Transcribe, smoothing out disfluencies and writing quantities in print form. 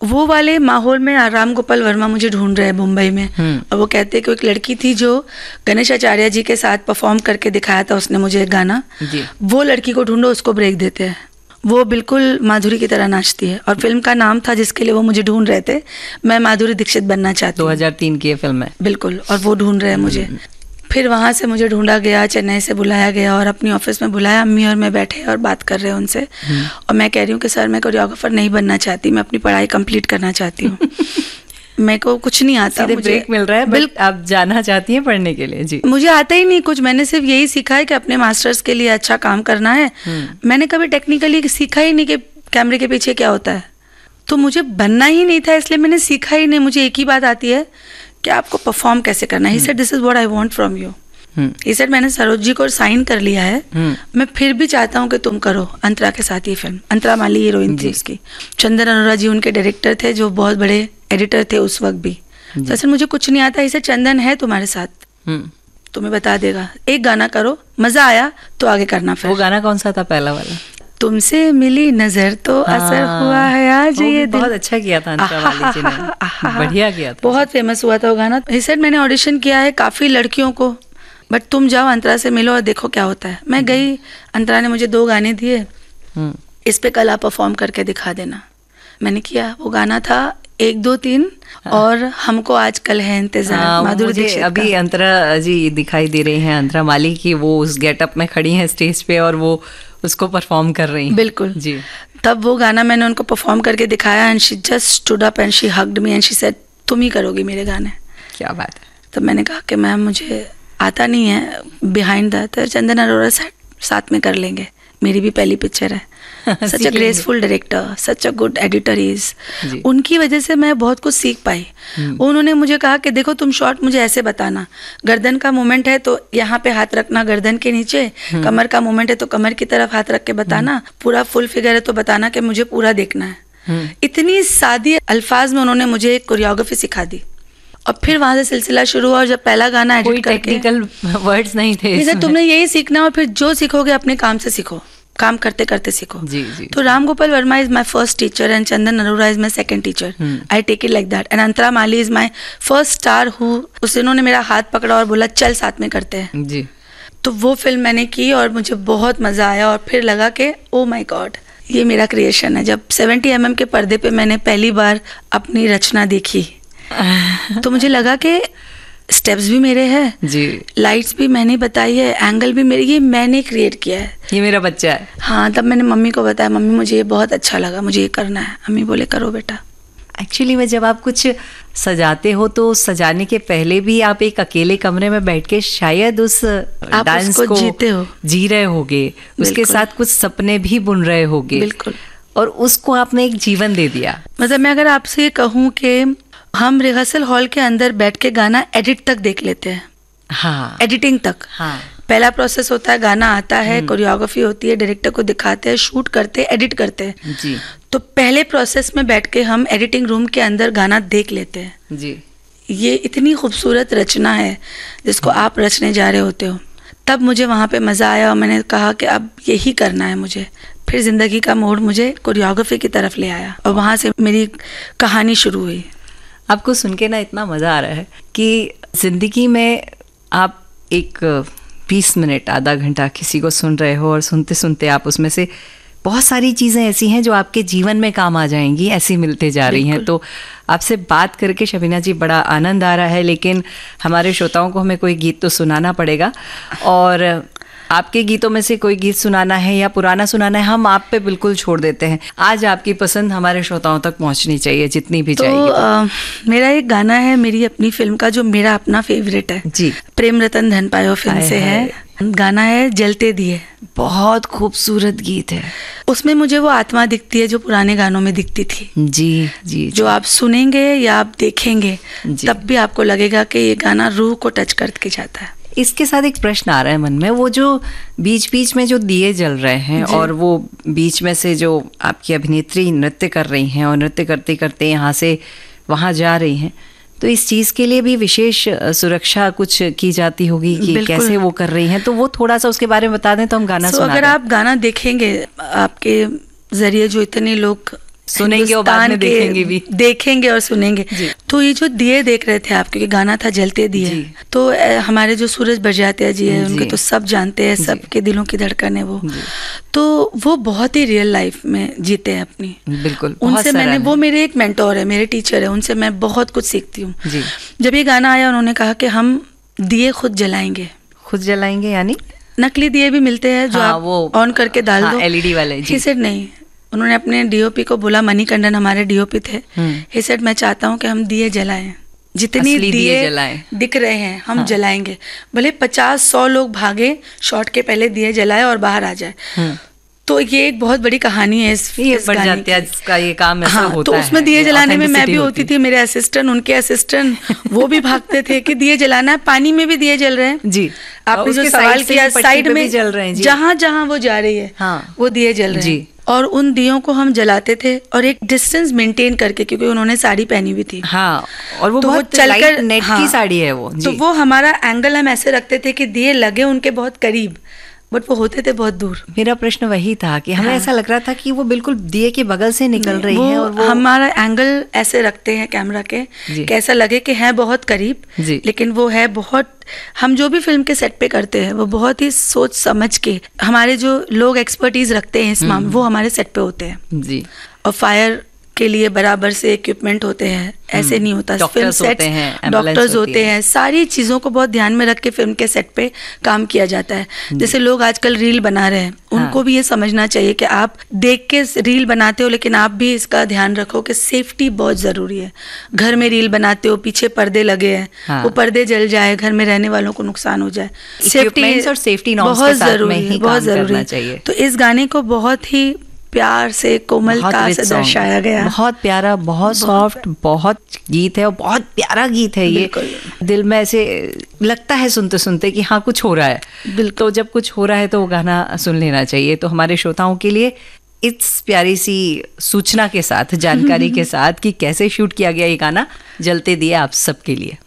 वो वाले माहौल में राम गोपाल वर्मा मुझे ढूंढ रहे हैं मुंबई में, और वो कहते हैं कि एक लड़की थी जो गणेश आचार्य जी के साथ परफॉर्म करके दिखाया था उसने मुझे एक गाना, वो लड़की को ढूंढो, उसको ब्रेक देते हैं। वो बिल्कुल माधुरी की तरह नाचती है, और फिल्म का नाम था जिसके लिए वो मुझे ढूंढ रहे थे, मैं माधुरी दीक्षित बनना चाहती हूँ। 2003 की फिल्म है। बिल्कुल, और वो ढूंढ रहे हैं मुझे। फिर वहाँ से मुझे ढूंढा गया, चेन्नई से बुलाया गया और अपनी ऑफिस में बुलाया, अम्मी और मैं बैठे और बात कर रहे हैं उनसे, और मैं कह रही हूँ कि सर मैं कोरियोग्राफर नहीं बनना चाहती, मैं अपनी पढ़ाई कंप्लीट करना चाहती हूँ। मेरे को कुछ नहीं आता, मुझे ब्रेक मिल रहा है, बट आप जाना चाहती हैं पढ़ने के लिए? जी, मुझे आता ही नहीं कुछ, मैंने सिर्फ यही सीखा है कि अपने मास्टर्स के लिए अच्छा काम करना है। मैंने कभी टेक्निकली सीखा ही नहीं कि कैमरे के पीछे क्या होता है, तो मुझे बनना ही नहीं था, इसलिए मैंने सीखा ही नहीं। मुझे एक ही बात आती है कि आपको परफॉर्म कैसे करना है। He said this is what I want from you. He said मैंने सरोज जी को साइन कर लिया है, मैं फिर भी चाहता हूँ कि तुम करो अंतरा के साथ ये फिल्म। अंतरा माली हीरोइन थी उसकी, चंदन अरोरा जी उनके डायरेक्टर थे जो बहुत बड़े एडिटर थे उस वक्त भी। तो सर मुझे कुछ नहीं आता, इसे चंदन है तुम्हारे साथ, तुम्हें बता देगा, एक गाना करो, मजा आया तो आगे करना। फिर वो गाना कौन सा था पहला वाला? तुमसे मिली नजर तो असर हुआ है आज ये दिल। बहुत अच्छा किया था अंतरा वाली जी ने, बढ़िया किया था, बहुत फेमस हुआ था वो गाना। ही सेड मैंने ऑडिशन किया है काफी लड़कियों को, बट तुम जाओ अंतरा से मिलो और देखो क्या होता है। मैं गई, अंतरा ने मुझे 2 गाने दिए, इस पे कल आप परफॉर्म करके दिखा देना। मैंने किया, वो गाना था 1 2 3 और हमको आजकल है इंतजार, माधुरी दीक्षित का। अभी अंतरा जी दिखाई दे रही हैं, अंतरा माली की, वो उस गेटअप में खड़ी हैं स्टेज पे और वो उसको परफॉर्म कर रही हैं। बिल्कुल जी। तब वो गाना मैंने उनको परफॉर्म करके दिखाया, and she just stood up and she hugged me and she said तुम ही करोगी मेरे गाने। क्या बात है। तो मैंने कहा कि मैम मुझे आता नहीं है बिहाइंड दैट, तो चंदन अरोरा साथ में कर लेंगे, मेरी भी पहली पिक्चर है। सच अ graceful director, such a good editor is. उनकी वजह से मैं बहुत कुछ सीख पाई। उन्होंने मुझे कहा कि देखो तुम शॉट मुझे ऐसे बताना, गर्दन का मूवमेंट है तो यहाँ पे हाथ रखना गर्दन के नीचे, कमर का मूवमेंट है तो कमर की तरफ हाथ रख के बताना, पूरा फुल फिगर है तो बताना कि मुझे पूरा देखना है। इतनी सादी अल्फाज में उन्होंने मुझे एक कोरियोग्राफी सिखा दी, और फिर वहां से सिलसिला शुरू हुआ। और जब पहला गाना एडिट करके, टेक्निकल वर्ड्स नहीं थे इसमें, तुमने यही सीखना, और फिर जो सीखोगे अपने काम से सीखो, काम करते करते सीखो। जी, जी, तो Ram Gopal Verma is my first teacher and Chandan Arora is my second teacher. I take it like that. And Antara Mali is my first star who, उन्होंने मेरा हाथ पकड़ा और बोला चल साथ में करते हैं जी। तो वो फिल्म मैंने की और मुझे बहुत मजा आया, और फिर लगा कि ओ माई गॉड ये मेरा क्रिएशन है। जब 70 mm के पर्दे पे मैंने पहली बार अपनी रचना देखी तो मुझे लगा कि स्टेप्स भी मेरे हैं जी, लाइट्स भी मैंने बताई है, एंगल भी मेरे, ये मैंने क्रिएट किया है, ये मेरा बच्चा है। हाँ, तब मैंने मम्मी को बताया, मम्मी मुझे ये बहुत अच्छा लगा, मुझे ये करना है। मम्मी बोले करो बेटा। एक्चुअली में जब आप कुछ सजाते हो तो सजाने के पहले भी आप एक अकेले कमरे में बैठ के शायद उस डांस को जीते हो, जी रहे होगे, उसके साथ कुछ सपने भी बुन रहे होगे। बिल्कुल। और उसको आपने एक जीवन दे दिया। मतलब मैं अगर आपसे ये कहूँ कि हम रिहर्सल हॉल के अंदर बैठ के गाना एडिट तक देख लेते हैं। हाँ, एडिटिंग तक। हाँ, पहला प्रोसेस होता है, गाना आता है, कोरियोग्राफी होती है, डायरेक्टर को दिखाते हैं, शूट करते हैं, एडिट करते हैं जी। तो पहले प्रोसेस में बैठ के हम एडिटिंग रूम के अंदर गाना देख लेते हैं जी। ये इतनी खूबसूरत रचना है जिसको आप रचने जा रहे होते हो। तब मुझे वहाँ पे मज़ा आया और मैंने कहा कि अब यही करना है मुझे। फिर जिंदगी का मोड़ मुझे कोरियोग्राफी की तरफ ले आया और वहाँ से मेरी कहानी शुरू हुई। आपको सुन के ना इतना मज़ा आ रहा है कि ज़िंदगी में आप एक 20 मिनट आधा घंटा किसी को सुन रहे हो और सुनते सुनते आप उसमें से बहुत सारी चीज़ें ऐसी हैं जो आपके जीवन में काम आ जाएंगी, ऐसी मिलते जा रही हैं। तो आपसे बात करके शबीना जी बड़ा आनंद आ रहा है, लेकिन हमारे श्रोताओं को हमें कोई गीत तो सुनाना पड़ेगा और आपके गीतों में से कोई गीत सुनाना है या पुराना सुनाना है, हम आप पे बिल्कुल छोड़ देते हैं। आज आपकी पसंद हमारे श्रोताओं तक पहुंचनी चाहिए, जितनी भी चाहिए। मेरा एक गाना है मेरी अपनी फिल्म का जो मेरा अपना फेवरेट है जी, प्रेम रतन धन पायो फिल्म से है। गाना है जलते दिए, बहुत खूबसूरत गीत है। उसमें मुझे वो आत्मा दिखती है जो पुराने गानों में दिखती थी। जी जी, जो आप सुनेंगे या आप देखेंगे तब भी आपको लगेगा कि ये गाना रूह को टच करके जाता है। इसके साथ एक प्रश्न आ रहा है मन में, वो जो बीच बीच में जो दिए जल रहे हैं और वो बीच में से जो आपकी अभिनेत्री नृत्य कर रही हैं और नृत्य करते करते यहाँ से वहाँ जा रही हैं, तो इस चीज़ के लिए भी विशेष सुरक्षा कुछ की जाती होगी कि कैसे वो कर रही हैं, तो वो थोड़ा सा उसके बारे में बता दें तो हम गाना सुना दें। अगर आप गाना देखेंगे, आपके जरिए जो इतने लोग सुनेंगे और बाद में देखेंगे भी, देखेंगे और सुनेंगे। तो ये जो दिए देख रहे थे आप, क्योंकि गाना था जलते दिए, तो हमारे जो सूरज बरजात्या जी है उनके तो सब जानते हैं, सबके दिलों की धड़कन है वो। तो वो बहुत ही रियल लाइफ में जीते हैं अपनी। बिल्कुल, उनसे मैंने, वो मेरे एक मेंटोर है, मेरे टीचर है, उनसे मैं बहुत कुछ सीखती हूँ। जब ये गाना आया उन्होंने कहा कि हम दिए खुद जलाएंगे। खुद जलाएंगे यानी नकली दिए भी मिलते हैं जो आप वो ऑन करके डाल दो, LED वाले। ही सेड नहीं, उन्होंने अपने DOP को बोला, मणिकंदन हमारे DOP थे, ही सेड मैं चाहता हूँ कि हम दिए जलाएं, जितनी दिए दिख रहे हैं हम जलाएंगे, भले 50-100 लोग भागे शॉट के पहले दिए जलाए और बाहर आ जाए। तो ये एक बहुत बड़ी कहानी है इस गाने का, ये काम ऐसा होता तो उसमें दिए जलाने में मैं भी होती थी, मेरे असिस्टेंट, उनके असिस्टेंट वो भी भागते थे कि दिए जलाना है, पानी में भी दिए जल रहे हैं जी। आपने जो सवाल किया, साइड में जल रहे हैं, जहाँ जहाँ वो जा रही है वो दिए जल रहे हैं, और उन दियों को हम जलाते थे और एक डिस्टेंस मेंटेन करके, क्योंकि उन्होंने साड़ी पहनी हुई थी। और वो बहुत चलकर नेट की साड़ी है वो, तो वो हमारा एंगल हम ऐसे रखते थे कि दिए लगे उनके बहुत करीब, बट वो होते थे बहुत दूर। मेरा प्रश्न वही था कि हमें ऐसा लग रहा था कि वो बिल्कुल दिए के बगल से निकल रही है, और वो हमारा एंगल ऐसे रखते हैं कैमरा के कि ऐसा लगे कि है बहुत करीब, लेकिन वो है बहुत, हम जो भी फिल्म के सेट पे करते हैं वो बहुत ही सोच समझ के, हमारे जो लोग एक्सपर्टीज रखते हैं इस मामले, वो हमारे सेट पे होते हैं जी। और फायर के लिए बराबर से इक्विपमेंट होते हैं, ऐसे नहीं होता। फिल्म सेट डॉक्टर्स होते हैं, सारी चीज़ों को बहुत ध्यान में रख के फिल्म के सेट पे काम किया जाता है। जैसे लोग आजकल रील बना रहे हैं, उनको भी ये समझना चाहिए कि आप देख के रील बनाते हो, लेकिन आप भी इसका ध्यान रखो कि सेफ्टी बहुत ज़रूरी है। घर में रील बनाते हो, पीछे पर्दे लगे हैं, वो पर्दे जल जाए, घर में रहने वालों को नुकसान हो जाए, सेफ्टी और सेफ्टी बहुत ज़रूरी है, बहुत ज़रूरी है। तो इस गाने को बहुत ही प्यार से, कोमलता से दर्शाया गया। बहुत प्यारा, बहुत सॉफ्ट, बहुत गीत है और बहुत प्यारा गीत है ये। दिल में ऐसे लगता है सुनते सुनते कि हाँ कुछ हो रहा है। तो जब कुछ हो रहा है तो वो गाना सुन लेना चाहिए। तो हमारे श्रोताओं के लिए इस प्यारी सी सूचना के साथ, जानकारी के साथ कि कैसे शूट किया गया ये गाना जलते दिए, आप सबके लिए